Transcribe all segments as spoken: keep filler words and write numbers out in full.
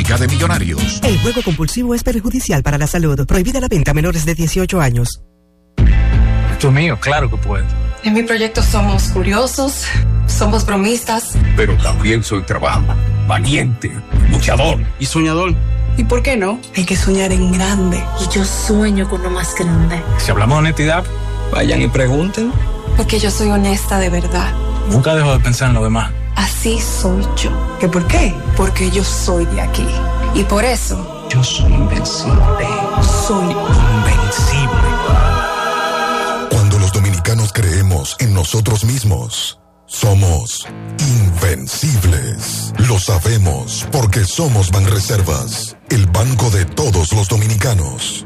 Liga de Millonarios. El juego compulsivo es perjudicial para la salud. Prohibida la venta a menores de dieciocho años. Esto es mío, claro que puedo. En mi proyecto somos curiosos, somos bromistas. Pero también soy trabajador, valiente, luchador y soñador. ¿Y por qué no? Hay que soñar en grande. Y yo sueño con lo más grande. Si hablamos de honestidad, vayan y pregunten. Porque yo soy honesta de verdad. Nunca dejo de pensar en lo demás. Así soy yo. ¿Qué por qué? Porque yo soy de aquí. Y por eso... yo soy invencible. Soy invencible. Cuando los dominicanos creemos en nosotros mismos, somos invencibles. Lo sabemos porque somos Banreservas, el banco de todos los dominicanos.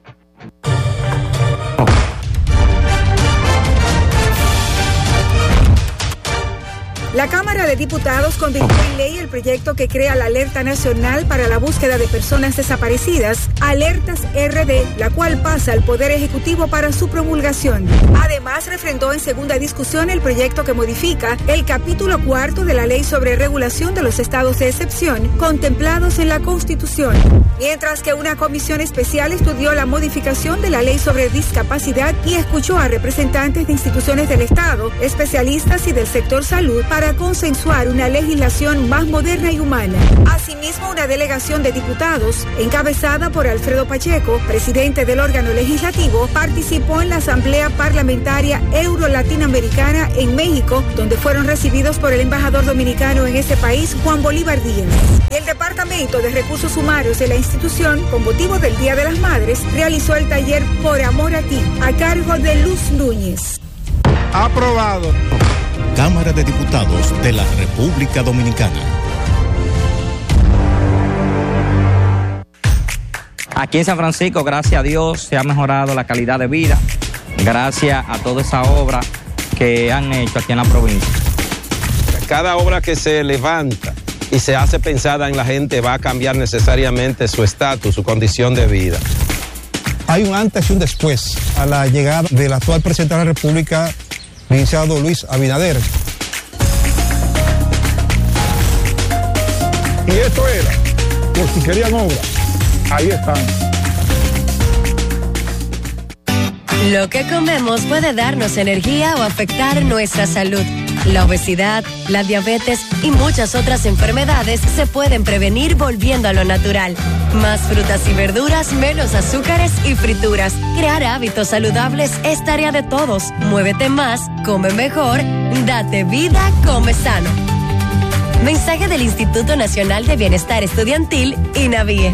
La Cámara de Diputados convirtió en ley el proyecto que crea la Alerta Nacional para la Búsqueda de Personas Desaparecidas, Alertas R D, la cual pasa al Poder Ejecutivo para su promulgación. Además, refrendó en segunda discusión el proyecto que modifica el capítulo cuarto de la Ley sobre Regulación de los Estados de Excepción, contemplados en la Constitución. Mientras que una comisión especial estudió la modificación de la Ley sobre Discapacidad y escuchó a representantes de instituciones del Estado, especialistas y del sector salud para consensuar una legislación más moderna y humana. Asimismo, una delegación de diputados, encabezada por Alfredo Pacheco, presidente del órgano legislativo, participó en la Asamblea Parlamentaria Euro-Latinoamericana en México, donde fueron recibidos por el embajador dominicano en ese país, Juan Bolívar Díaz. El Departamento de Recursos Humanos de la institución, con motivo del Día de las Madres, realizó el taller Por Amor a Ti, a cargo de Luz Núñez. Aprobado. Cámara de Diputados de la República Dominicana. Aquí en San Francisco, gracias a Dios, se ha mejorado la calidad de vida, gracias a toda esa obra que han hecho aquí en la provincia. Cada obra que se levanta y se hace pensada en la gente va a cambiar necesariamente su estatus, su condición de vida. Hay un antes y un después a la llegada del actual presidente de la República, licenciado Luis Abinader. Y esto era, por si querían obra, ahí están. Lo que comemos puede darnos energía o afectar nuestra salud. La obesidad, la diabetes y muchas otras enfermedades se pueden prevenir volviendo a lo natural. Más frutas y verduras, menos azúcares y frituras. Crear hábitos saludables es tarea de todos. Muévete más, come mejor, date vida, come sano. Mensaje del Instituto Nacional de Bienestar Estudiantil, INAVIE.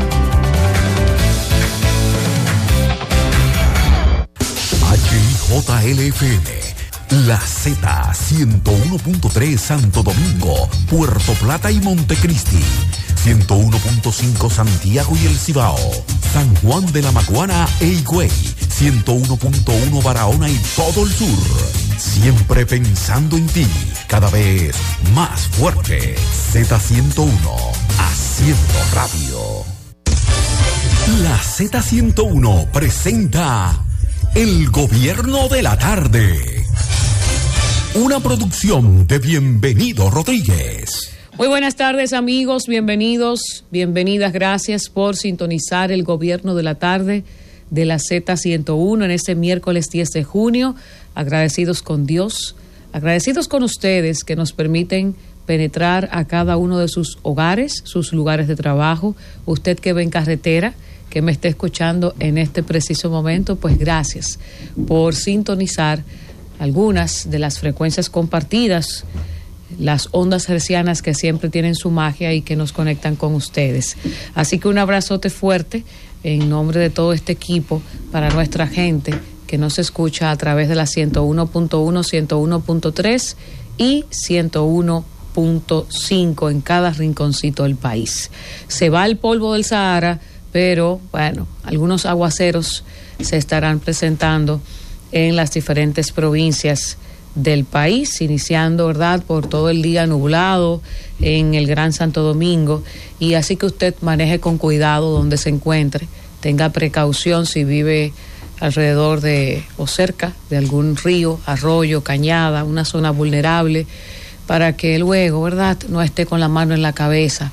H I J L F M, La Z ciento uno punto tres Santo Domingo, Puerto Plata y Montecristi, ciento uno punto cinco Santiago y El Cibao, San Juan de la Maguana e Higüey, ciento uno punto uno Barahona y todo el sur. Siempre pensando en ti, cada vez más fuerte. Z ciento uno, haciendo radio. La Z ciento uno presenta El Gobierno de la Tarde, una producción de Bienvenido Rodríguez. Muy buenas tardes, amigos, bienvenidos, bienvenidas, gracias por sintonizar El Gobierno de la Tarde de la Z ciento uno en este miércoles diez de junio. Agradecidos con Dios, agradecidos con ustedes que nos permiten penetrar a cada uno de sus hogares, sus lugares de trabajo. Usted que ve en carretera, que me esté escuchando en este preciso momento, pues gracias por sintonizar algunas de las frecuencias compartidas, las ondas hercianas que siempre tienen su magia y que nos conectan con ustedes. Así que un abrazote fuerte en nombre de todo este equipo para nuestra gente que nos escucha a través de la ciento uno punto uno, ciento uno punto tres y ciento uno punto cinco en cada rinconcito del país. Se va el polvo del Sahara, pero bueno, algunos aguaceros se estarán presentando en las diferentes provincias del país, iniciando, ¿verdad?, por todo el día nublado en el Gran Santo Domingo, y así que usted maneje con cuidado donde se encuentre, tenga precaución si vive alrededor de o cerca de algún río, arroyo, cañada, una zona vulnerable, para que luego, ¿verdad?, no esté con la mano en la cabeza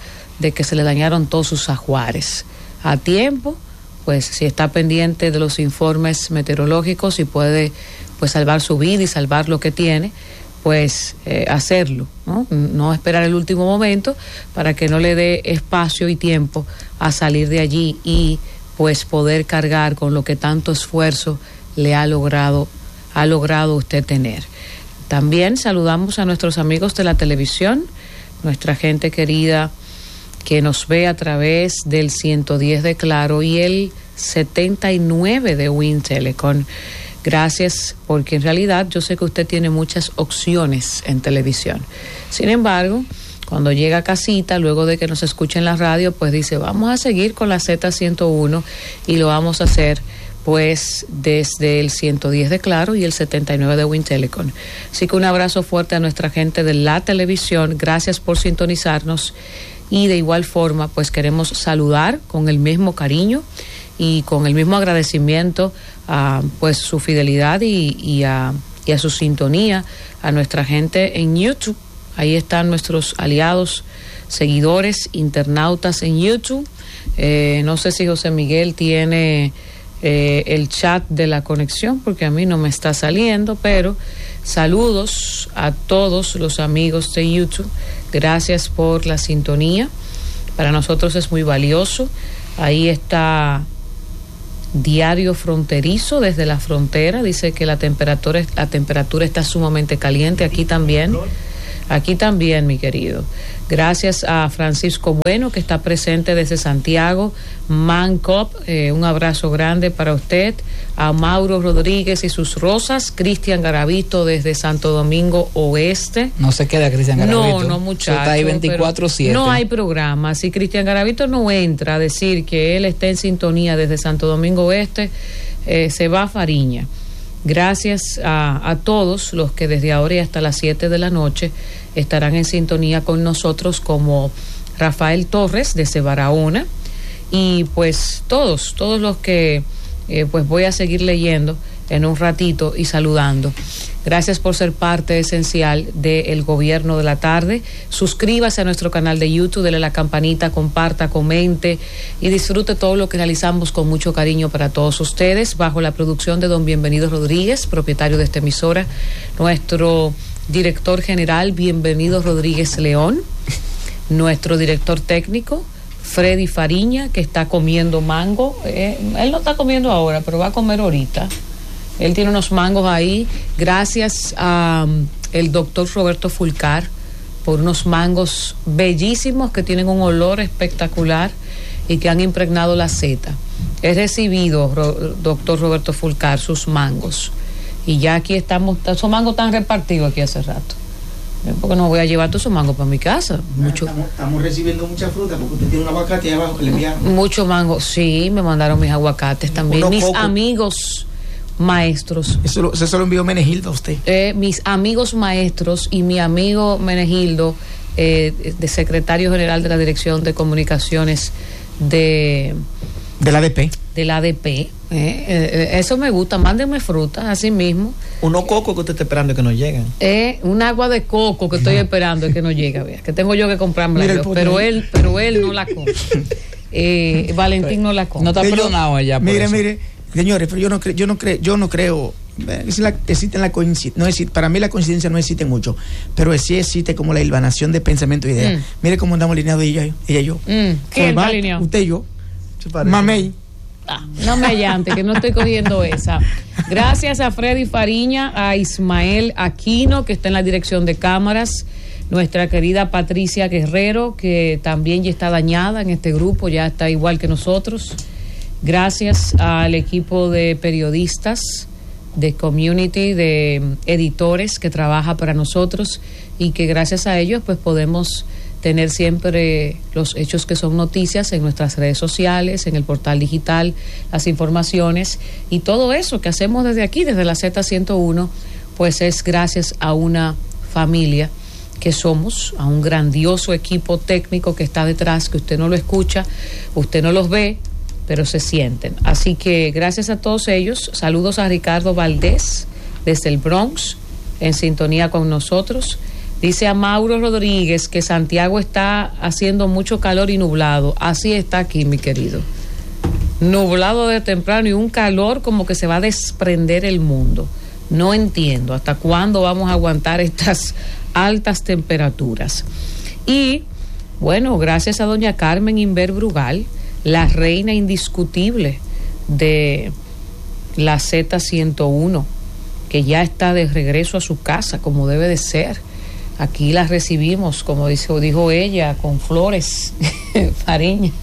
de que se le dañaron todos sus ajuares. A tiempo, pues si está pendiente de los informes meteorológicos y puede pues salvar su vida y salvar lo que tiene, pues eh, hacerlo, ¿no? No esperar el último momento para que no le dé espacio y tiempo a salir de allí y pues poder cargar con lo que tanto esfuerzo le ha logrado, ha logrado usted tener. También saludamos a nuestros amigos de la televisión, nuestra gente querida que nos ve a través del ciento diez de Claro y el setenta y nueve de Win Telecom. Gracias, porque en realidad yo sé que usted tiene muchas opciones en televisión. Sin embargo, cuando llega a casita, luego de que nos escuche en la radio, pues dice, vamos a seguir con la Z ciento uno y lo vamos a hacer pues desde el ciento diez de Claro y el setenta y nueve de Win Telecom. Así que un abrazo fuerte a nuestra gente de la televisión. Gracias por sintonizarnos y de igual forma pues queremos saludar con el mismo cariño y con el mismo agradecimiento a pues su fidelidad y, y, a, y a su sintonía a nuestra gente en YouTube. Ahí están nuestros aliados, seguidores, internautas en YouTube. Eh, no sé si José Miguel tiene eh, el chat de la conexión, porque a mí no me está saliendo, pero saludos a todos los amigos de YouTube. Gracias por la sintonía. Para nosotros es muy valioso. Ahí está Diario Fronterizo desde la frontera. Dice que la temperatura, la temperatura está sumamente caliente. Aquí también. Aquí también, mi querido. Gracias a Francisco Bueno, que está presente desde Santiago. Mancop, eh, un abrazo grande para usted. A Mauro Rodríguez y sus rosas. Cristian Garavito desde Santo Domingo Oeste. No se queda Cristian Garavito. No, no, muchacho. Está ahí veinticuatro siete. No hay programa. Si Cristian Garavito no entra a decir que él está en sintonía desde Santo Domingo Oeste, eh, se va a Fariña. Gracias a, a todos los que desde ahora y hasta las siete de la noche estarán en sintonía con nosotros, como Rafael Torres de Barahona, y pues todos, todos los que eh, pues voy a seguir leyendo en un ratito y saludando. Gracias por ser parte esencial del Gobierno de la Tarde. Suscríbase a nuestro canal de YouTube, dele la campanita, comparta, comente y disfrute todo lo que realizamos con mucho cariño para todos ustedes, bajo la producción de don Bienvenido Rodríguez, propietario de esta emisora, nuestro director general Bienvenido Rodríguez León, nuestro director técnico Freddy Fariña, que está comiendo mango. Eh, él no está comiendo ahora, pero va a comer ahorita. Él tiene unos mangos ahí. Gracias a um, el doctor Roberto Fulcar por unos mangos bellísimos que tienen un olor espectacular y que han impregnado la Z. He recibido, ro, doctor Roberto Fulcar, sus mangos. Y ya aquí estamos, esos mangos están repartidos aquí hace rato. Porque no voy a llevar todos esos mangos para mi casa. Mucho, estamos, estamos recibiendo mucha fruta porque usted tiene un aguacate ahí abajo que le enviaron. Mucho mango, sí, me mandaron mis aguacates también. Uno mis poco. Amigos maestros. Eso, lo, eso se lo envió Menegildo a usted. Eh, mis amigos maestros y mi amigo Menegildo, eh, de secretario general de la Dirección de Comunicaciones de... Del A D P. Del A D P. Eh, eh, eso me gusta. Mándenme frutas, así mismo. Unos cocos que usted está esperando que no lleguen. Eh, un agua de coco que estoy esperando que no llegue. Vea, que tengo yo que comprarme. Pero él, pero él no la compra. Eh, Valentín no la compra. No está perdonado ella. Mire, eso. mire, señores, pero yo no creo, yo no creo, yo no creo. La, existe la coincidencia, no existe, para mí la coincidencia no existe mucho, pero sí existe como la hilvanación de pensamiento y ideas. Mm. Mire cómo andamos alineados ella, ella y yo. Mm. ¿Quién está alineado? Usted y yo. Mamey. Ah, no me llante, que no estoy cogiendo esa. Gracias a Freddy Fariña, a Ismael Aquino, que está en la dirección de cámaras, nuestra querida Patricia Guerrero, que también ya está dañada en este grupo, ya está igual que nosotros. Gracias al equipo de periodistas, de community, de editores que trabaja para nosotros y que gracias a ellos pues podemos tener siempre los hechos que son noticias en nuestras redes sociales, en el portal digital, las informaciones y todo eso que hacemos desde aquí, desde la Z ciento uno, pues es gracias a una familia que somos, a un grandioso equipo técnico que está detrás, que usted no lo escucha, usted no los ve, pero se sienten. Así que gracias a todos ellos. Saludos a Ricardo Valdés desde el Bronx, en sintonía con nosotros. Dice a Mauro Rodríguez que Santiago está haciendo mucho calor y nublado. Así está aquí, mi querido. Nublado de temprano y un calor como que se va a desprender el mundo. No entiendo hasta cuándo vamos a aguantar estas altas temperaturas. Y, bueno, gracias a doña Carmen Inver Brugal, la reina indiscutible de la Z ciento uno, que ya está de regreso a su casa como debe de ser. Aquí la recibimos, como dijo, dijo ella, con flores, Fariña.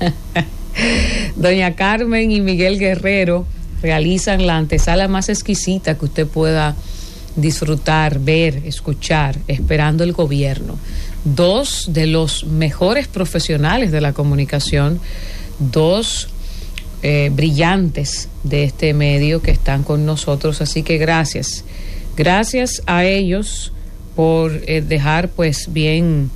Doña Carmen y Miguel Guerrero realizan la antesala más exquisita que usted pueda disfrutar, ver, escuchar, esperando el gobierno. Dos de los mejores profesionales de la comunicación, dos eh, brillantes de este medio que están con nosotros, así que gracias. Gracias a ellos por eh, dejar pues bien,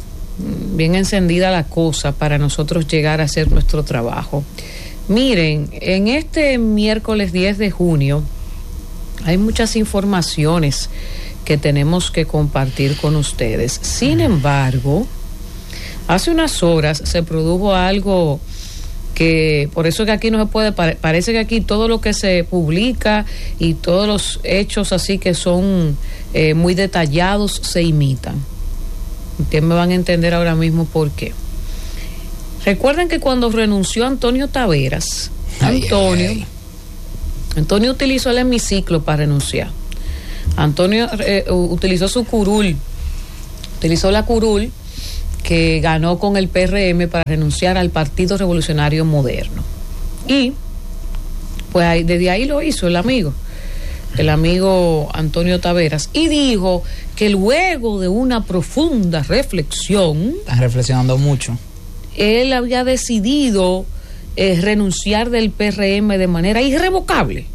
bien encendida la cosa para nosotros llegar a hacer nuestro trabajo. Miren, en este miércoles diez de junio hay muchas informaciones que tenemos que compartir con ustedes. Sin embargo, hace unas horas se produjo algo que, por eso que aquí no se puede, parece que aquí todo lo que se publica y todos los hechos así que son eh, muy detallados se imitan. Ustedes me van a entender ahora mismo por qué. Recuerden que cuando renunció Antonio Taveras, Antonio, ay, ay. Antonio utilizó el hemiciclo para renunciar. Antonio eh, utilizó su curul, utilizó la curul que ganó con el P R M para renunciar al Partido Revolucionario Moderno. Y pues ahí, desde ahí lo hizo el amigo, el amigo Antonio Taveras, y dijo que luego de una profunda reflexión, están reflexionando mucho, él había decidido eh, renunciar del P R M de manera irrevocable.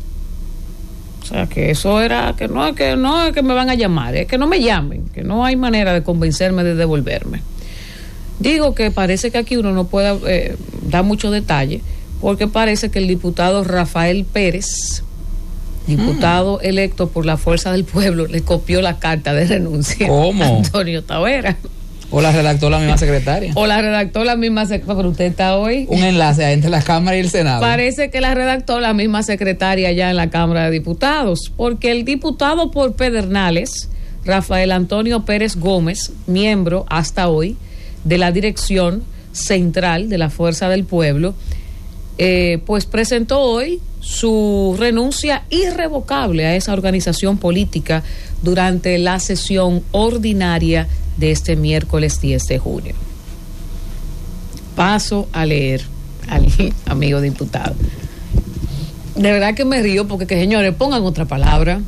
O sea, que eso era, que no, que no es que me van a llamar, es que no me llamen, que no hay manera de convencerme de devolverme. Digo que parece que aquí uno no puede eh, dar mucho detalle, porque parece que el diputado Rafael Pérez, diputado mm. electo por la Fuerza del Pueblo, le copió la carta de renuncia ¿Cómo? a Antonio Taveras. O la redactó la misma secretaria. O la redactó la misma secretaria, pero usted está hoy. Un enlace entre la Cámara y el Senado. Parece que la redactó la misma secretaria ya en la Cámara de Diputados, porque el diputado por Pedernales, Rafael Antonio Pérez Gómez, miembro hasta hoy de la dirección central de la Fuerza del Pueblo, eh, pues presentó hoy su renuncia irrevocable a esa organización política durante la sesión ordinaria de este miércoles diez de junio. Paso a leer al amigo diputado. De verdad que me río porque, que señores, pongan otra palabra.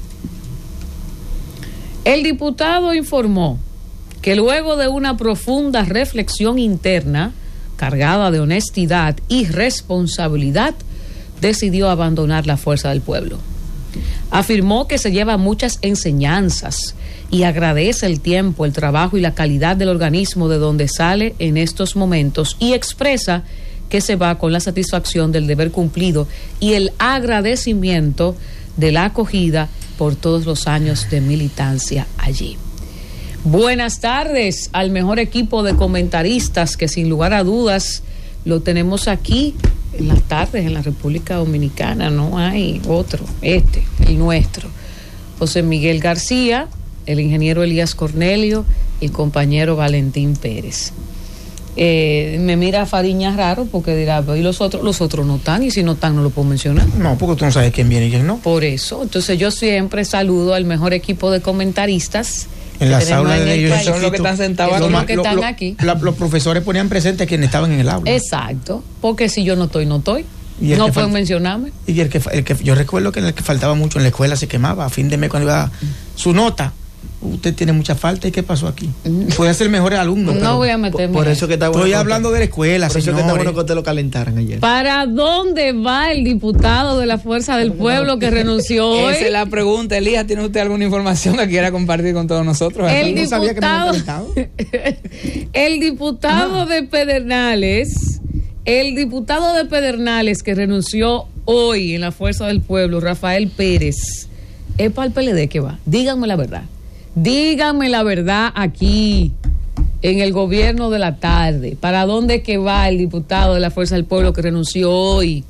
El diputado informó que luego de una profunda reflexión interna, cargada de honestidad y responsabilidad, decidió abandonar la Fuerza del Pueblo. Afirmó que se lleva muchas enseñanzas y agradece el tiempo, el trabajo y la calidad del organismo de donde sale en estos momentos, y expresa que se va con la satisfacción del deber cumplido y el agradecimiento de la acogida por todos los años de militancia allí. Buenas tardes al mejor equipo de comentaristas que sin lugar a dudas lo tenemos aquí en las tardes en la República Dominicana. No hay otro, este, el nuestro. José Miguel García, el ingeniero Elías Cornelio, el compañero Valentín Pérez. Eh, me mira Fariña raro porque dirá, y los otros, los otros no están, y si no están no lo puedo mencionar. No, porque tú no sabes quién viene y quién no. Por eso, entonces yo siempre saludo al mejor equipo de comentaristas en las aulas de ellos. Son los que están sentados, son aquí. los que lo, están lo, aquí. La, los profesores ponían presente a quienes estaban en el aula. Exacto, porque si yo no estoy, no estoy. No pueden mencionarme. Y el que, el que yo recuerdo que el que faltaba mucho en la escuela se quemaba a fin de mes cuando iba su nota. Usted tiene mucha falta, ¿y qué pasó aquí? Puede ser el mejor alumno. No pero voy a meterme. Por eso que está bueno. Estoy hablando de la escuela, Por eso señores. que está bueno que te lo calentaran ayer. ¿Para dónde va el diputado de la Fuerza del Pueblo que renunció hoy? Esa es la pregunta, Elías. ¿Tiene usted alguna información que quiera compartir con todos nosotros? El no diputado, sabía que me habían calentado. El diputado Ajá. de Pedernales, el diputado de Pedernales que renunció hoy en la Fuerza del Pueblo, Rafael Pérez, es para el P L D que va. Díganme la verdad. díganme la verdad aquí, en el gobierno de la tarde. ¿Para dónde que va el diputado de la Fuerza del Pueblo que renunció hoy?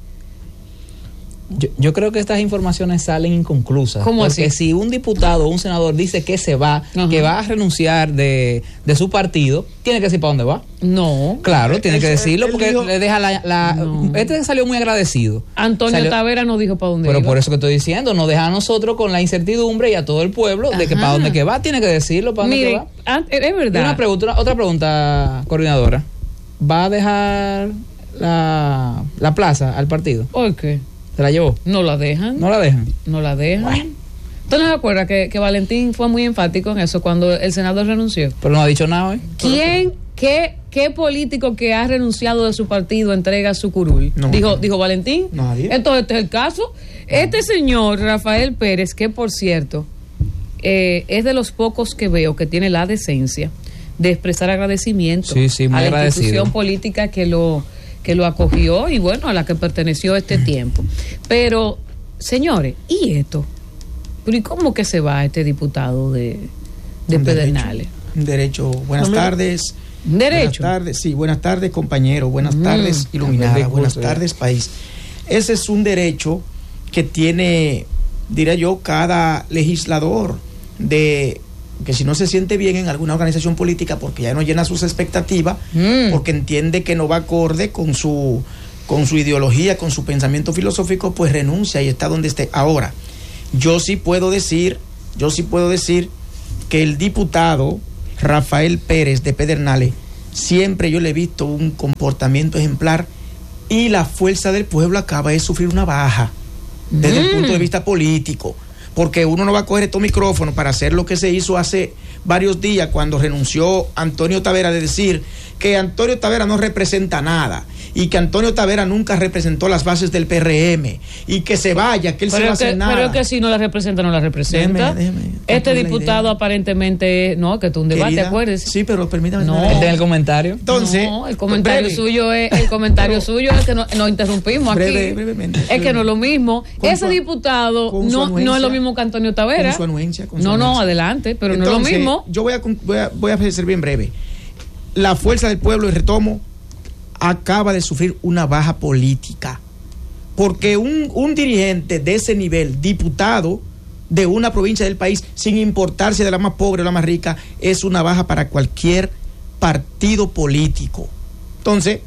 Yo, yo creo que estas informaciones salen inconclusas. ¿Cómo porque así? si un diputado o un senador dice que se va, uh-huh. que va a renunciar de, de su partido, tiene que decir para dónde va. No. Claro, tiene que decirlo porque dijo, le deja la... la no. Este salió muy agradecido. Antonio salió, Tavera no dijo para dónde Pero iba. por eso que estoy diciendo, nos deja a nosotros con la incertidumbre y a todo el pueblo Ajá. de que para dónde que va, tiene que decirlo para dónde Mire, que va. An- es verdad. Y una pregunta, una, otra pregunta, coordinadora. ¿Va a dejar la, la plaza al partido? ¿Por qué? ¿Se la llevó? No la dejan. ¿No la dejan? No la dejan. Bueno. ¿Usted no se acuerda que, que Valentín fue muy enfático en eso cuando el senador renunció? Pero no ha dicho nada hoy. ¿Quién, qué, qué político que ha renunciado de su partido entrega su curul? No, dijo, no. dijo Valentín. Nadie. Entonces este es el caso. Este señor, Rafael Pérez, que por cierto, eh, es de los pocos que veo que tiene la decencia de expresar agradecimiento sí, sí, muy a la agradecido. institución política que lo, que lo acogió y bueno, a la que perteneció este tiempo. Pero, señores, ¿y esto? ¿Pero y cómo que se va este diputado de, de Un Pedernales? Derecho, un derecho. Buenas No, tardes. ¿Un derecho? Buenas tardes, sí, buenas tardes, compañero. Buenas Mm. tardes, iluminada. Buenas gusto, tardes, país. Ese es un derecho que tiene, diría yo, cada legislador de que si no se siente bien en alguna organización política porque ya no llena sus expectativas, Mm. porque entiende que no va acorde con su con su ideología, con su pensamiento filosófico, pues renuncia y está donde esté. Ahora, yo sí puedo decir, yo sí puedo decir que el diputado Rafael Pérez de Pedernales, siempre yo le he visto un comportamiento ejemplar y la Fuerza del Pueblo acaba de sufrir una baja desde mm. el punto de vista político, porque uno no va a coger estos micrófonos para hacer lo que se hizo hace varios días cuando renunció Antonio Tavera, de decir que Antonio Tavera no representa nada y que Antonio Tavera nunca representó las bases del P R M y que se vaya, que él pero se va a que, hacer nada. Pero que si no la representa, no la representa. Déjeme, déjeme, este diputado aparentemente, no, que tú un debate, Querida, acuérdese. Sí, pero permítame. No. Este es el comentario. Entonces, no, el comentario breve. suyo es el comentario suyo es que no, nos interrumpimos Breve, aquí. brevemente, es que no es lo mismo. Con Ese su- diputado con su no, anuencia, no es lo mismo que Antonio Tavera. Con su anuencia, con su no, no, anuencia. adelante, pero Entonces, no es lo mismo. Yo voy a, voy a, voy a ser bien breve. La Fuerza del Pueblo, y retomo, acaba de sufrir una baja política. Porque un, un dirigente de ese nivel, diputado de una provincia del país, sin importarse de la más pobre o la más rica, es una baja para cualquier partido político. Entonces,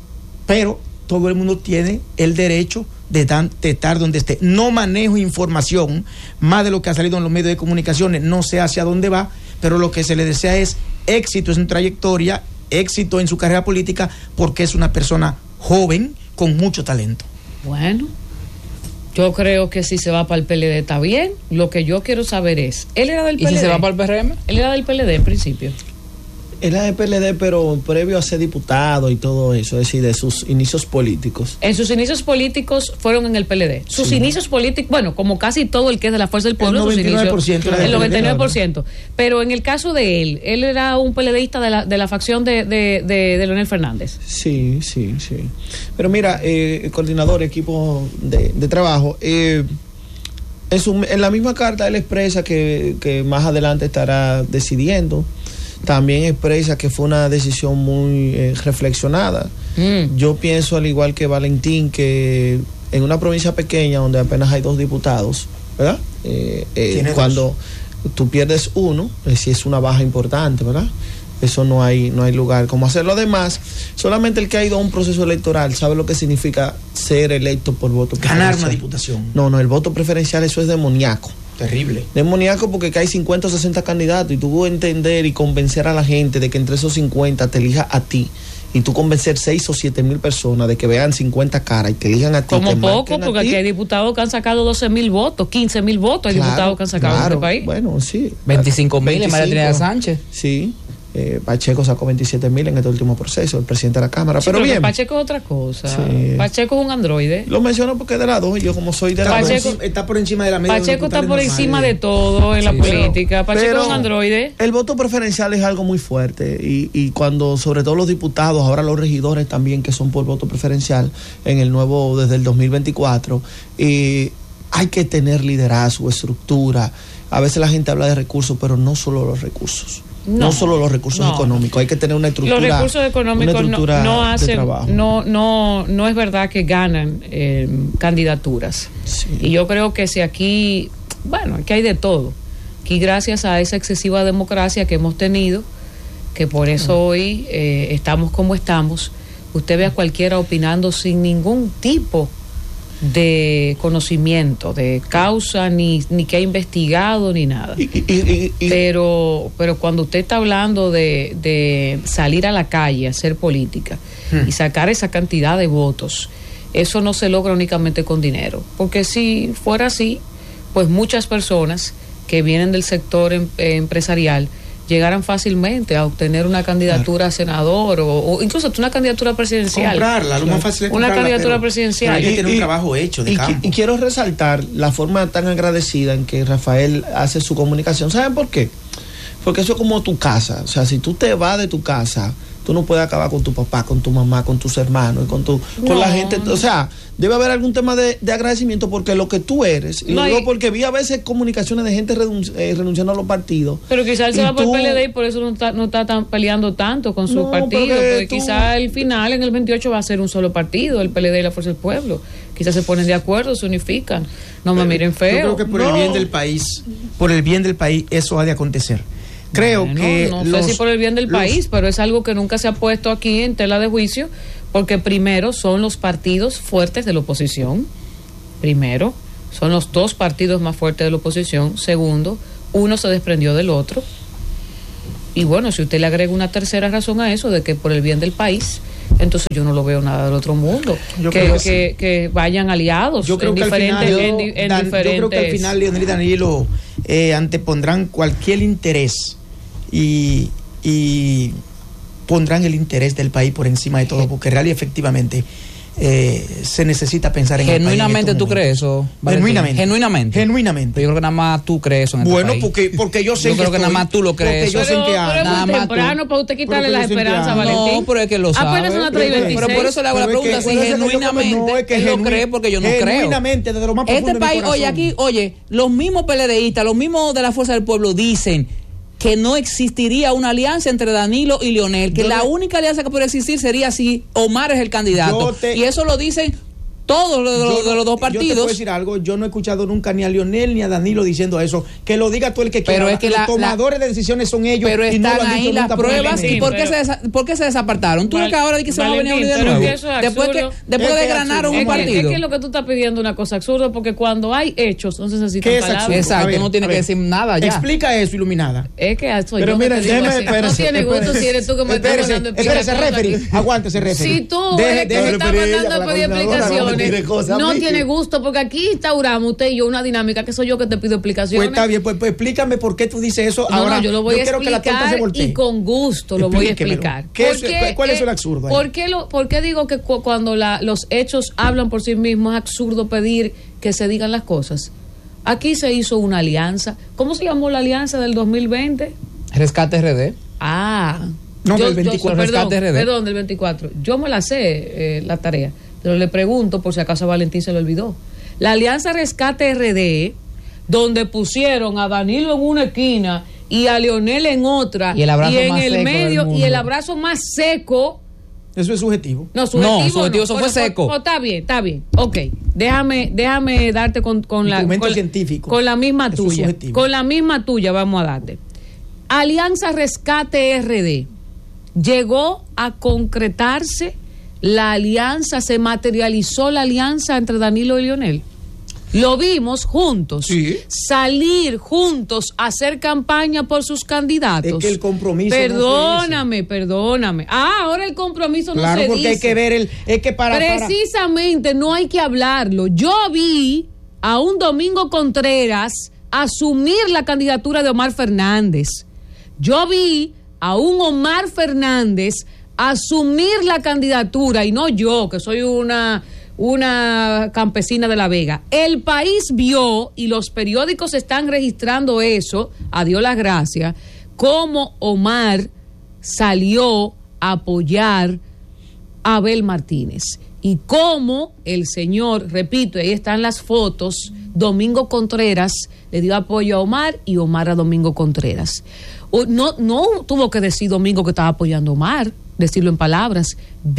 pero todo el mundo tiene el derecho de, dan, de estar donde esté. No manejo información más de lo que ha salido en los medios de comunicaciones, no sé hacia dónde va, pero lo que se le desea es éxito en su trayectoria, éxito en su carrera política, porque es una persona joven con mucho talento. Bueno, yo creo que si se va para el P L D está bien. Lo que yo quiero saber es, ¿él era del ¿Y P L D? si se va para el P R M? Él era del P L D en principio. Era de P L D, pero previo a ser diputado y todo eso, es decir, de sus inicios políticos. En sus inicios políticos fueron en el P L D. Sus Sí. inicios políticos, bueno, como casi todo el que es de la Fuerza del Pueblo, El noventa y nueve por ciento sus era inicios, del el P L D, noventa y nueve por ciento. Pero en el caso de él, él era un PLDista de la, de la facción de, de, de, de Leonel Fernández. Sí, sí, sí. Pero mira, eh, coordinador, equipo de, de trabajo, eh, en, su, en la misma carta él expresa que, que más adelante estará decidiendo. También expresa que fue una decisión muy eh, reflexionada. Mm. Yo pienso, al igual que Valentín, que en una provincia pequeña donde apenas hay dos diputados, ¿verdad? Eh, eh, cuando dos? tú pierdes uno, eh, si es una baja importante, ¿verdad? Eso no hay, no hay lugar como hacerlo. Además, solamente el que ha ido a un proceso electoral sabe lo que significa ser electo por voto preferencial. Ganar una diputación. No, no, el voto preferencial, eso es demoníaco. Terrible. Demoníaco, porque hay cincuenta o sesenta candidatos y tú entender y convencer a la gente de que entre esos cincuenta te elija a ti, y tú convencer seis o siete mil personas de que vean cincuenta caras y te elijan a ti. Como te poco, porque aquí hay diputados que han sacado doce mil votos, quince mil votos, hay Claro, diputados que han sacado claro. en este país. Bueno, sí. veinticinco mil en María Trinidad Sánchez. Sí. Eh, Pacheco sacó veintisiete mil en este último proceso, el presidente de la Cámara. Sí, pero, pero bien. Pacheco es otra cosa. Sí. Pacheco es un androide. Lo menciono porque es de la dos y yo, como soy de la Pacheco, dos. Está por encima de la media. Pacheco está por normales. encima de todo en Sí, la pero- política. Pacheco pero es un androide. El voto preferencial es algo muy fuerte y, y cuando, sobre todo los diputados, ahora los regidores también, que son por voto preferencial en el nuevo, desde el dos mil veinticuatro, y hay que tener liderazgo, estructura. A veces la gente habla de recursos, pero no solo los recursos. No, no solo los recursos no. económicos, hay que tener una estructura. Los recursos económicos no, no hacen, no, no, no es verdad que ganan eh, candidaturas. Sí. Y yo creo que si aquí, bueno, aquí hay de todo. Aquí gracias a esa excesiva democracia que hemos tenido, que por eso uh-huh. hoy eh, estamos como estamos, usted ve a cualquiera opinando sin ningún tipo de conocimiento, de causa, ni, ni que ha investigado, ni nada. Y, y, y, y, pero, pero cuando usted está hablando de, de salir a la calle, hacer política hmm. y sacar esa cantidad de votos, eso no se logra únicamente con dinero. Porque si fuera así, pues muchas personas que vienen del sector em, eh, empresarial llegaran fácilmente a obtener una candidatura claro. a senador o, o incluso una candidatura presidencial. Comprarla, lo más fácil es una comprarla, candidatura pero, presidencial. Pero hay que tener un trabajo hecho de y, campo. Y, y quiero resaltar la forma tan agradecida en que Rafael hace su comunicación. ¿Saben por qué? Porque eso es como tu casa. O sea, si tú te vas de tu casa, tú no puedes acabar con tu papá, con tu mamá, con tus hermanos, y con tu, no. con la gente. O sea, debe haber algún tema de, de agradecimiento porque lo que tú eres, y no, lo digo porque vi a veces comunicaciones de gente renunci- eh, renunciando a los partidos. Pero quizás él se va por el P L D y por eso no está, no está tan peleando tanto con su no, partido, porque tú... quizás al final en el veintiocho va a ser un solo partido, el P L D y la Fuerza del Pueblo. Quizás se ponen de acuerdo, se unifican. No me miren feo. Yo creo que por no. el bien del país, por el bien del país, eso ha de acontecer. Creo bueno, que no los, sé si por el bien del los, país, pero es algo que nunca se ha puesto aquí en tela de juicio, porque primero son los partidos fuertes de la oposición, primero son los dos partidos más fuertes de la oposición, segundo, uno se desprendió del otro, y bueno, si usted le agrega una tercera razón a eso, de que por el bien del país, entonces yo no lo veo nada del otro mundo, yo que, creo que, que, sí. que vayan aliados yo creo en que diferentes, al final, en, yo, en Dan, diferentes... yo creo que al final Leonel y Danilo eh, antepondrán cualquier interés y, y pondrán el interés del país por encima de todo, porque real y efectivamente eh, se necesita pensar en genuinamente el país en tú crees eso, genuinamente genuinamente genuinamente yo creo que nada más tú crees eso en este bueno país. porque porque yo sé yo que creo que nada más tú lo crees pero, pero, pero es muy temprano para usted quitarle las esperanzas, Valentín. No, pero es que lo sabe. Apenas son las tres y veintiséis. Pero por eso le hago la pregunta, si genuinamente él lo cree, porque yo no creo. Genuinamente, desde lo más profundo este país, oye, aquí, oye, los mismos PLDistas, los mismos de la Fuerza del Pueblo dicen que no existiría una alianza entre Danilo y Leonel, que yo la de... única alianza que puede existir sería si Omar es el candidato. Te... Y eso lo dicen todos los, los, de los dos partidos. Yo te puedo decir algo, yo no he escuchado nunca ni a Leonel ni a Danilo diciendo eso. Que lo diga tú el que quiera. Pero es que los la, tomadores la, de decisiones son ellos. Pero y están no lo han ahí dicho las pruebas. Sí, ¿Y por qué, pero... se desa, por qué se desapartaron? ¿Tú Val, crees que ahora de que se Valentín, va a venir a unir de nuevo? Es después que, después es de granar un es partido. Que, es que lo que tú estás pidiendo es una cosa absurda, porque cuando hay hechos no se necesitan palabras. Exacto, no tiene que decir nada ya. Explica eso, Iluminada. Es que soy pero yo mira, que te digo así. espérese, No tiene gusto si eres tú que me estás mandando explicaciones. Espérese, referee. Aguántese, referee. Si tú eres que me estás mandando a pedir explicaciones, no tiene gusto, porque aquí instauramos usted y yo una dinámica que soy yo que te pido explicaciones. Pues está bien, pues, pues explícame por qué tú dices eso. No, ahora no, yo lo voy yo a quiero explicar que la se voltee. Y con gusto lo voy a explicar. ¿Qué es, ¿Cuál es el absurdo ahí? ¿Por qué, lo, por qué digo que cu- cuando la, los hechos hablan por sí mismos es absurdo pedir que se digan las cosas? Aquí se hizo una alianza. ¿Cómo se llamó la alianza del dos mil veinte? Rescate R D. Ah. No, yo, del veinticuatro. Yo, perdón, Rescate R D. Perdón, del veinticuatro. Yo me la sé, eh, la tarea. Pero le pregunto por si acaso a Valentín se lo olvidó. La alianza Rescate R D, donde pusieron a Danilo en una esquina y a Leonel en otra, y, el abrazo y en más el seco medio, y el abrazo más seco. Eso es subjetivo. No, subjetivo no, subjetivo no. Eso Bueno, fue seco. Pues, está bien, está bien. Ok, déjame, déjame darte con, con la con, científico. con la misma Eso tuya. Es con la misma tuya vamos a darte. Alianza Rescate R D. Llegó a concretarse la alianza, se materializó la alianza entre Danilo y Leonel. Lo vimos juntos, sí. Salir juntos a hacer campaña por sus candidatos. Es que el compromiso. Perdóname, no perdóname. Ah, ahora el compromiso claro, no se porque dice. hay que ver el, es que para precisamente para... no hay que hablarlo. Yo vi a un Domingo Contreras asumir la candidatura de Omar Fernández. Yo vi a un Omar Fernández asumir la candidatura, y no yo, que soy una, una campesina de La Vega. El país vio, y los periódicos están registrando eso, a Dios las gracias, cómo Omar salió a apoyar a Abel Martínez. Y cómo el señor, repito, ahí están las fotos Domingo Contreras le dio apoyo a Omar y Omar a Domingo Contreras. O, no, no tuvo que decir Domingo que estaba apoyando a Omar, decirlo en palabras.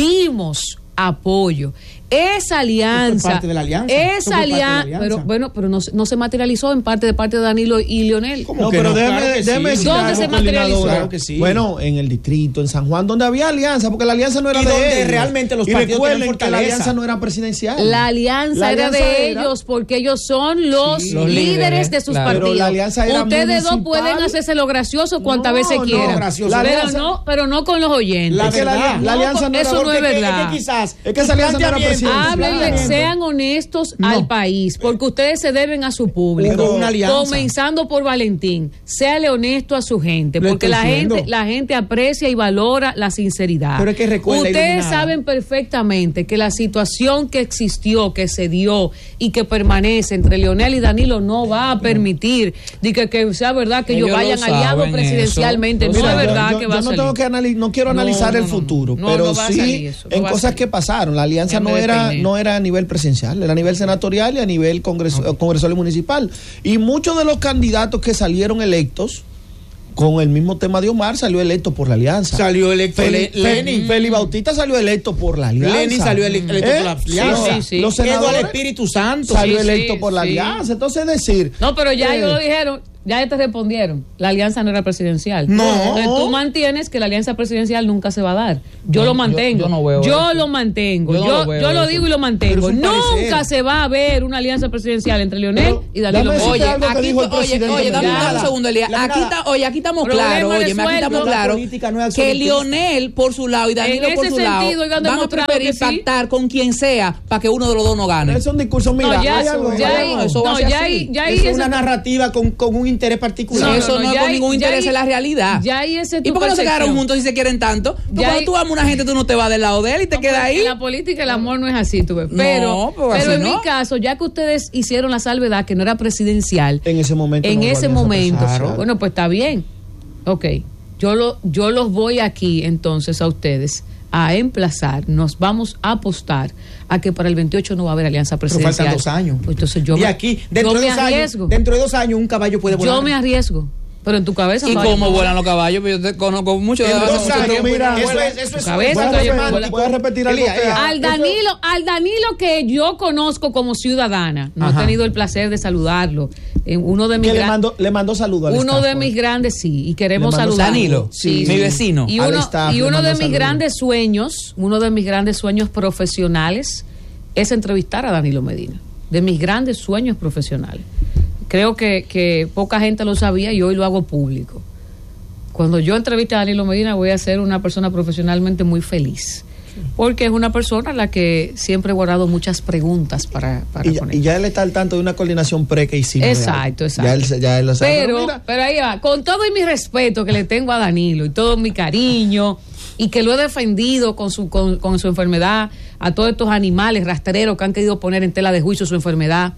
Vimos apoyo. Esa alianza, parte de la alianza. esa alianza, pero bueno, pero no, no se materializó en parte de parte de Danilo y Leonel. No, pero no? déjeme, claro déjeme sí. decir ¿Dónde algo, se materializó? Claro que sí. Bueno, en el distrito, en San Juan, donde había alianza, porque la alianza no era y de donde ellos. realmente los y partidos recuerden que la alianza no era presidencial. La alianza, la alianza era de era... ellos, porque ellos son los, sí, los líderes, líderes de sus claro. partidos. Pero la alianza era Ustedes municipal. Dos pueden hacerse lo gracioso cuantas no, veces no, quieran. Gracioso. Pero alianza... no, pero no con los oyentes. La, que la, la alianza no, eso no es verdad. Es que quizás es que esa alianza no era presidencial. Háblenle, sean honestos no. al país, porque ustedes se deben a su público, una comenzando por Valentín. Séale honesto a su gente, porque la gente, la gente aprecia y valora la sinceridad. Pero es que recuerda, ustedes saben perfectamente que la situación que existió, que se dio y que permanece entre Leonel y Danilo no va a permitir de que, que sea verdad que ellos, ellos vayan aliados presidencialmente. No, no es verdad yo, que yo va no a tengo que analiz- no quiero analizar no, no, el futuro, no, pero no sí eso, en cosas que pasaron. La alianza no era, no era a nivel presidencial, era a nivel senatorial y a nivel congreso, okay. congresual y municipal. Y muchos de los candidatos que salieron electos con el mismo tema de Omar salió electo por la alianza. Salió electo Feli, Lenin. Feli Bautista salió electo por la alianza. Lenin salió electo ¿Eh? por la alianza. Sí, sí, sí. Los senadores, el Espíritu Santo salió sí, electo sí, por la sí. alianza. Entonces, es decir. No, pero ya eh, ellos lo dijeron. Ya te respondieron, la alianza no era presidencial. No. Entonces, tú mantienes que la alianza presidencial nunca se va a dar. Yo no, lo mantengo. Yo, yo, no veo yo eso. lo mantengo. Yo, yo, yo, no yo lo digo y lo mantengo. Nunca parecer. se va a ver una alianza presidencial entre Leonel y Danilo Medina. Oye, aquí, oye, oye, dame un segundo, Elías. Aquí, ta, oye, aquí estamos claros, oye, aquí estamos claros no que Leonel por su lado y Danilo por su lado van a preferir pactar sí. con quien sea para que uno de los dos no gane. Es un discurso, mira, no, ya, hay algo, ya, hay algo. Eso no, ya, ya, es una narrativa con, con un interés particular. No, eso no, no, no es con ningún interés en la realidad. Ya ese ¿Y por qué no se quedaron juntos si se quieren tanto? Porque cuando hay, tú amas a una gente, tú no te vas del lado de él y te no, quedas ahí. En la política el amor no es así, tú ves. Pero, no, pues pero en no. mi caso, ya que ustedes hicieron la salvedad que no era presidencial. En ese momento. En no ese momento. Bueno, pues está bien. Ok. Yo, lo, yo los voy aquí entonces a ustedes a emplazar, nos vamos a apostar a que para el veintiocho no va a haber alianza presidencial. Pero faltan dos años. Pues entonces yo y me, aquí, dentro yo de me dos arriesgo. Años, dentro de dos años un caballo puede volar. Yo me arriesgo. Pero en tu cabeza ¿Y no cómo hay, vuelan los caballos? Yo te conozco mucho de dos años, mira, eso es eso es cabeza. Voy a repetir algo. Al Danilo, al Danilo que yo conozco como ciudadana, no Ajá. he tenido el placer de saludarlo. Uno de mis que le mandó le mandó saludos al Uno staff, de mis grandes sí, y queremos saludar. Danilo, sí, mi vecino. Y uno, staff, y uno de mis saludos. grandes sueños, uno de mis grandes sueños profesionales es entrevistar a Danilo Medina. De mis grandes sueños profesionales. Creo que, que poca gente lo sabía y hoy lo hago público. Cuando yo entreviste a Danilo Medina voy a ser una persona profesionalmente muy feliz. Porque es una persona a la que siempre he guardado muchas preguntas para, para y, poner. Y ya él está al tanto de una coordinación pre que hicimos. Exacto, exacto. Ya él, ya él lo sabe. Pero, pero, pero ahí va, con todo y mi respeto que le tengo a Danilo y todo mi cariño y que lo he defendido con su, con, con su enfermedad, a todos estos animales rastreros que han querido poner en tela de juicio su enfermedad.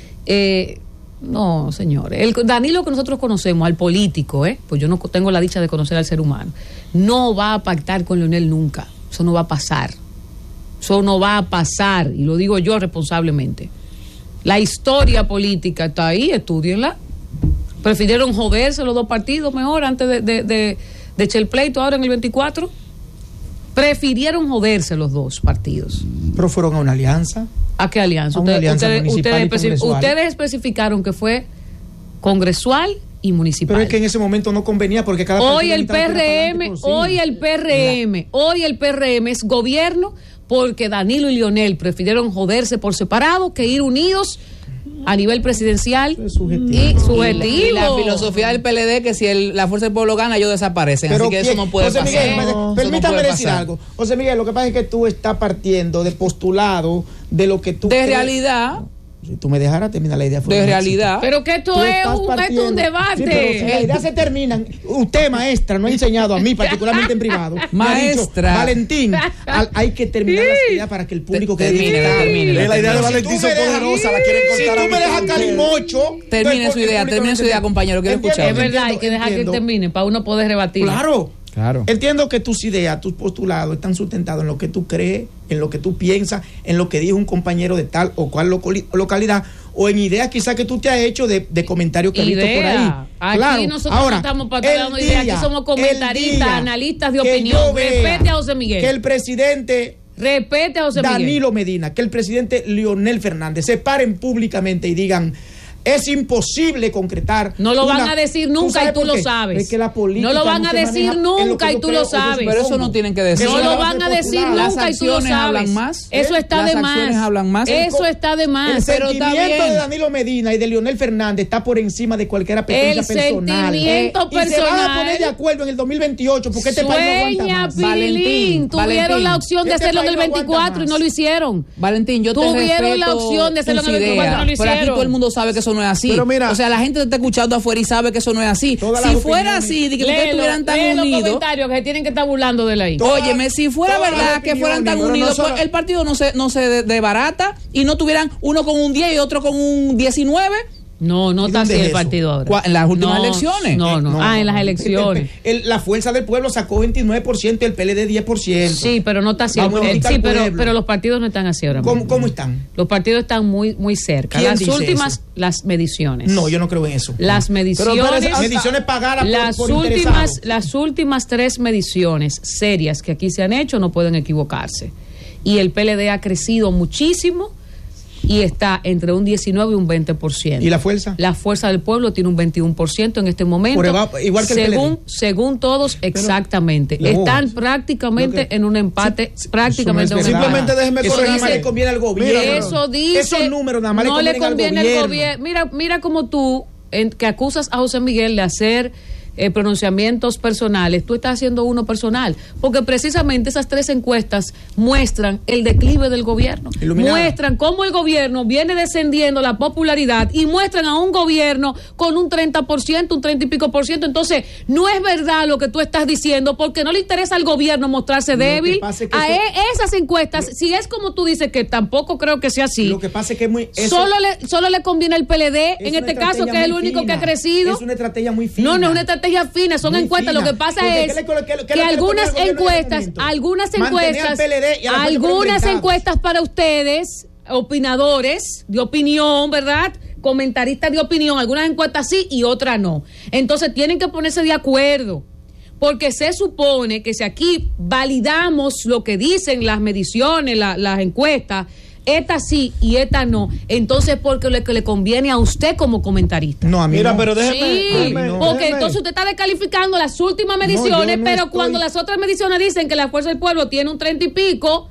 Eh... No, señores. El Danilo que nosotros conocemos, al político, ¿eh? Pues yo no tengo la dicha de conocer al ser humano. No va a pactar con Leonel nunca. Eso no va a pasar. Eso no va a pasar. Y lo digo yo responsablemente. La historia política está ahí, estudienla. Prefirieron joderse los dos partidos mejor antes de, de, de, de echar el pleito ahora en el veinticuatro. Prefirieron joderse los dos partidos. Pero fueron a una alianza. ¿A qué alianza? A una ustedes, alianza ustedes, ustedes, especific- ustedes especificaron que fue congresual y municipal. Pero es que en ese momento no convenía porque cada hoy el P R M, hoy el P R M, hoy el P R M es gobierno porque Danilo y Leonel prefirieron joderse por separado que ir unidos a nivel presidencial es subjetivo. y subjetivo. Y la, y la filosofía del P L D que si el, la fuerza del pueblo gana, ellos desaparecen. Pero así que ¿quién? eso no puede José pasar. Miguel, No, permítame no puede decir pasar. algo. José Miguel, lo que pasa es que tú estás partiendo de postulado de lo que tú De crees. realidad. Si tú me dejaras terminar la idea. De realidad. Pero que esto es un, esto es un debate. Sí, pero si las ideas se terminan, usted, maestra, no ha enseñado a mí, particularmente en privado. Maestra. Dicho, Valentín, al, hay que terminar las ideas para que el público quede termine, termine, termine. La idea de Valentín son poderosa, la quieren contar. Si tú me dejas calimocho. Termine su idea, termine su idea, compañero. Quiero escuchar. Es verdad, hay que dejar que él termine para uno poder rebatir. Claro. Claro. Entiendo que tus ideas, tus postulados están sustentados en lo que tú crees, en lo que tú piensas, en lo que dijo un compañero de tal o cual localidad, o en ideas quizás que tú te has hecho de, de comentarios que has visto por ahí. Aquí claro. nosotros Ahora, no estamos para todas ideas, aquí somos comentaristas, analistas de opinión. Respete a José Miguel. Que el presidente... Respete a José Miguel. Danilo Medina, que el presidente Leonel Fernández se paren públicamente y digan... Es imposible concretar. No lo una, van a decir nunca y tú lo sabes. Es que la política no lo van a decir nunca y tú lo sabes. Pero eso no tienen que decir. No lo van a decir nunca y tú lo sabes. Hablan más. Eso está de más. Las acciones hablan más. Eso está de más. El sentimiento de Danilo Medina y de Leonel Fernández está por encima de cualquier apetencia personal. El sentimiento personal. Y se van a poner de acuerdo en el dos mil veintiocho porque este país no aguanta más. Valentín, tuvieron la opción de hacerlo en el veinticuatro y no lo hicieron. Valentín, yo te respeto. Tuvieron la opción de hacerlo en el veinticuatro y no lo hicieron. Pero aquí todo el mundo sabe que eso no es así. Pero mira, o sea, la gente te está escuchando afuera y sabe que eso no es así. Si fuera así, de que ustedes estuvieran tan unidos. Los comentarios que se tienen que estar burlando de la ahí. Óyeme, si fuera verdad que fueran tan unidos, pues el partido no se, no se desbarata y no tuvieran uno con un diez y otro con un diecinueve. No, no está así el partido ahora. ¿En las últimas no, elecciones? No, no, no. Ah, en las elecciones. El, el, la Fuerza del Pueblo sacó veintinueve por ciento, el P L D diez por ciento. Sí, pero no está así. El, sí, pero, pero los partidos no están así ahora mismo. ¿Cómo, ¿Cómo están? Los partidos están muy, muy cerca. Las últimas, eso? las mediciones. No, yo no creo en eso. Las mediciones. Pero, pero esas, mediciones pagadas las por, por últimas, las últimas tres mediciones serias que aquí se han hecho no pueden equivocarse. Y el P L D ha crecido muchísimo. Y está entre un diecinueve y un veinte por ciento. ¿Y la fuerza? La Fuerza del Pueblo tiene un veintiuno por ciento en este momento. Eva, igual que según, el P L D. Según todos, pero, exactamente. No, Están prácticamente que, en un empate. Sí, prácticamente no es simplemente déjeme corregir. Eso le conviene al gobierno. Mira, eso dice. Esos números nada más no le conviene al gobierno. gobierno. Mira, mira como tú, en, que acusas a José Miguel de hacer Eh, pronunciamientos personales, tú estás haciendo uno personal, porque precisamente esas tres encuestas muestran el declive del gobierno, Iluminada. muestran cómo el gobierno viene descendiendo la popularidad y muestran a un gobierno con un treinta por ciento, un treinta y pico por ciento. Entonces no es verdad lo que tú estás diciendo, porque no le interesa al gobierno mostrarse lo débil a eso, e, esas encuestas. Lo, si es como tú dices, que tampoco creo que sea así, lo que pasa es que es muy, eso, solo, le, solo le conviene al P L D en este caso, que es el único fina. que ha crecido. Es una estrategia muy fina. No, no es una estrategia finas, son muy encuestas. Fina. Lo que pasa porque es que, le, que, que, que algunas encuestas, algunas encuestas, algunas encuestas para ustedes, opinadores de opinión, ¿verdad? Comentaristas de opinión, algunas encuestas sí y otras no. Entonces tienen que ponerse de acuerdo. Porque se supone que si aquí validamos lo que dicen las mediciones, la, las encuestas, esta sí y esta no, entonces porque le, que le conviene a usted como comentarista. No, a mí Mira, no. pero déjeme. Sí, déjeme, porque déjeme. entonces usted está descalificando las últimas mediciones, no, no pero estoy... cuando las otras mediciones dicen que la Fuerza del Pueblo tiene un treinta y pico,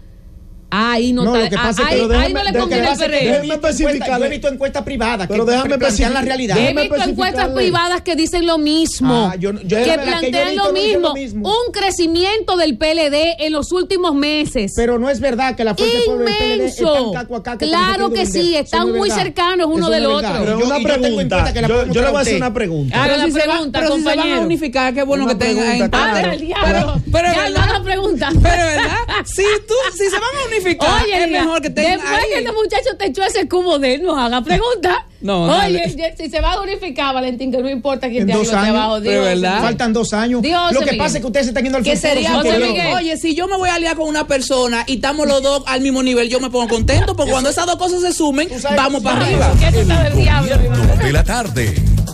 ahí no, no está, lo que pasa ahí, es que ahí no le conviene al P R M. Déjeme especificar. Yo he visto encuestas privadas pero que déjame plantean la realidad. He visto encuestas privadas que dicen lo mismo, ah, yo, yo que plantean que lo, mismo, lo mismo. Un crecimiento del P L D en los últimos meses. Pero no es verdad que la Fuerza del Pueblo y el P L D están caco a caco. Claro que sí, están muy cercanos uno del otro. Pero una pregunta, yo le voy a hacer una pregunta. Haga la pregunta, compañero. Si se van a unificar, qué bueno que tengan empate. Pero verdad la pregunta. Pero verdad, si tú, si se van a unificar, es mejor que tengan después que este muchacho te echó ese cubo de él, nos haga pregunta. No, oye, dale. Si se va a unificar, Valentín, que no importa quién te haga abajo. Dios, verdad. Faltan dos años. Dios, lo que Miguel. pasa es que ustedes se están yendo al ¿Qué sería? Oye, si yo me voy a aliar con una persona y estamos los dos al mismo nivel, yo me pongo contento, porque cuando esas dos cosas se sumen, vamos para arriba. ¿Qué tú estás del diablo? De la tarde.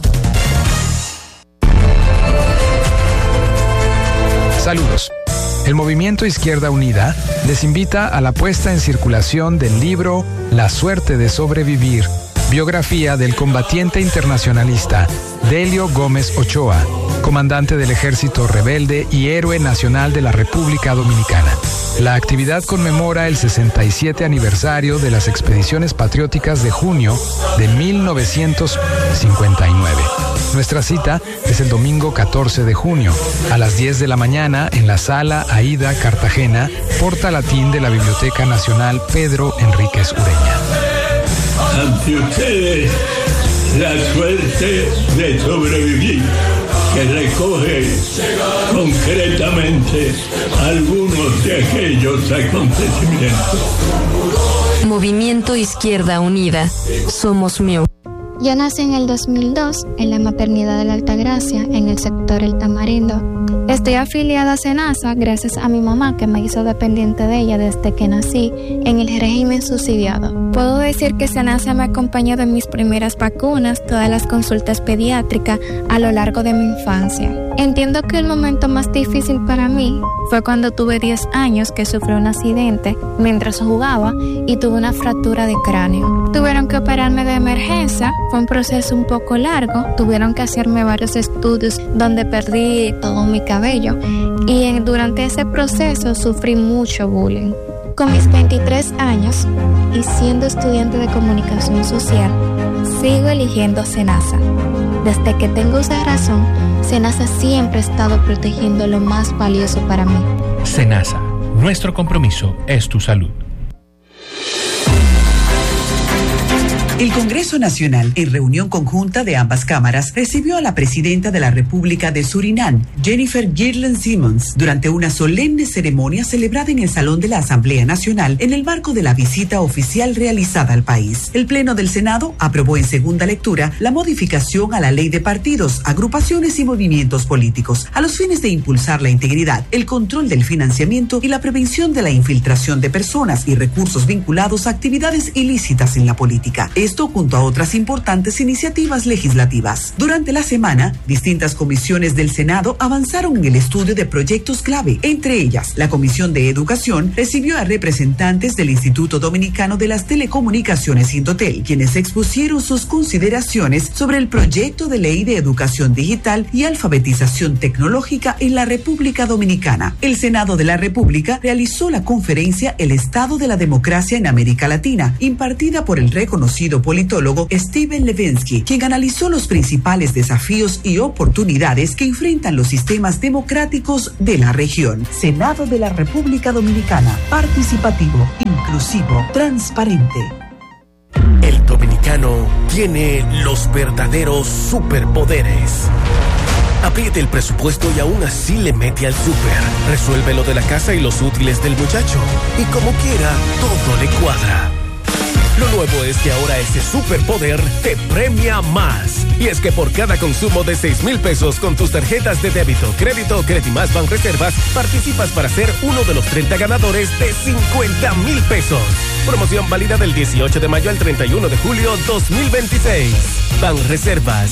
Saludos. El Movimiento Izquierda Unida les invita a la puesta en circulación del libro La suerte de sobrevivir, biografía del combatiente internacionalista Delio Gómez Ochoa, comandante del Ejército Rebelde y héroe nacional de la República Dominicana. La actividad conmemora el sesenta y siete aniversario de las expediciones patrióticas de junio de mil novecientos cincuenta y nueve. Nuestra cita es el domingo catorce de junio, a las diez de la mañana, en la Sala Aida Cartagena, Porta Latín de la Biblioteca Nacional Pedro Enríquez Ureña. Ante ustedes, la suerte de sobrevivir, que recoge concretamente algunos de aquellos acontecimientos. Movimiento Izquierda Unida. Somos M I U. Yo nací en el dos mil dos en la maternidad de la Altagracia, en el sector El Tamarindo. Estoy afiliada a SENASA gracias a mi mamá, que me hizo dependiente de ella desde que nací en el régimen subsidiado. Puedo decir que SENASA me ha acompañado en mis primeras vacunas, todas las consultas pediátricas a lo largo de mi infancia. Entiendo que el momento más difícil para mí fue cuando tuve diez años, que sufrí un accidente mientras jugaba y tuve una fractura de cráneo. Tuvieron que operarme de emergencia, fue un proceso un poco largo, tuvieron que hacerme varios estudios donde perdí todo mi cabello y en, durante ese proceso sufrí mucho bullying. Con mis veintitrés años y siendo estudiante de comunicación social, sigo eligiendo SENASA. Desde que tengo esa razón, SENASA siempre ha estado protegiendo lo más valioso para mí. SENASA, nuestro compromiso es tu salud. El Congreso Nacional, en reunión conjunta de ambas cámaras, recibió a la presidenta de la República de Surinam, Jennifer Girland Simmons, durante una solemne ceremonia celebrada en el Salón de la Asamblea Nacional en el marco de la visita oficial realizada al país. El Pleno del Senado aprobó en segunda lectura la modificación a la Ley de Partidos, Agrupaciones y Movimientos Políticos, a los fines de impulsar la integridad, el control del financiamiento y la prevención de la infiltración de personas y recursos vinculados a actividades ilícitas en la política. Esto junto a otras importantes iniciativas legislativas. Durante la semana, distintas comisiones del Senado avanzaron en el estudio de proyectos clave. Entre ellas, la Comisión de Educación recibió a representantes del Instituto Dominicano de las Telecomunicaciones Indotel, quienes expusieron sus consideraciones sobre el proyecto de ley de educación digital y alfabetización tecnológica en la República Dominicana. El Senado de la República realizó la conferencia El Estado de la Democracia en América Latina, impartida por el reconocido politólogo Steven Levinsky, quien analizó los principales desafíos y oportunidades que enfrentan los sistemas democráticos de la región. Senado de la República Dominicana, participativo, inclusivo, transparente. El dominicano tiene los verdaderos superpoderes. Apriete el presupuesto y aún así le mete al súper. Resuelve lo de la casa y los útiles del muchacho. Y como quiera, todo le cuadra. Lo nuevo es que ahora ese superpoder te premia más. Y es que por cada consumo de seis mil pesos con tus tarjetas de débito, crédito o Credimás Banreservas, participas para ser uno de los treinta ganadores de cincuenta mil pesos. Promoción válida del dieciocho de mayo al treinta y uno de julio dos mil veintiséis. Banreservas,